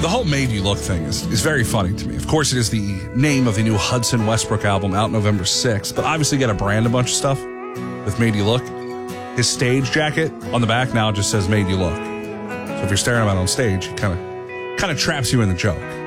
The whole Made You Look thing is very funny to me. Of course, it is the name of the new Hudson Westbrook album out November 6th, but obviously got to brand a bunch of stuff with Made You Look. His stage jacket on the back now just says Made You Look. So if you're staring at him on stage, it kind of traps you in the joke.